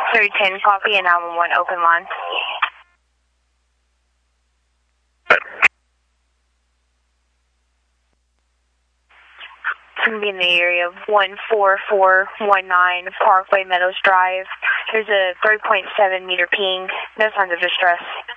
3010 copy and 911 open line. It's going to be in the area of 14419 Parkway Meadows Drive. There's a 3.7 meter ping. No signs of distress.